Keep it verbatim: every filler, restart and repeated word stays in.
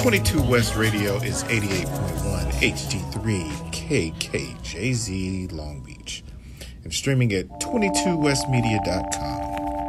twenty-two West Radio is eighty-eight point one H D three K K J Z Long Beach. And streaming at twenty-two west media dot com.